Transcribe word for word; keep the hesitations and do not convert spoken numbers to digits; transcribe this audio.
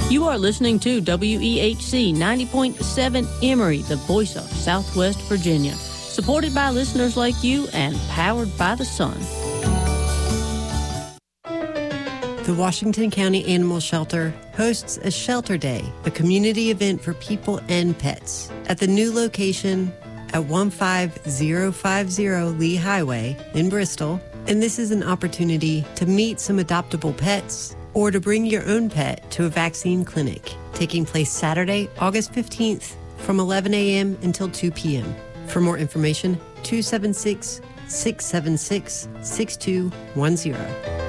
You are listening to W E H C ninety point seven Emory, the voice of Southwest Virginia. Supported by listeners like you and powered by the sun. The Washington County Animal Shelter hosts a Shelter Day, a community event for people and pets, at the new location at one five zero five zero Lee Highway in Bristol. And this is an opportunity to meet some adoptable pets or to bring your own pet to a vaccine clinic, taking place Saturday, August fifteenth from eleven a.m. until two p.m. For more information, two seven six, six seven six, six two one zero.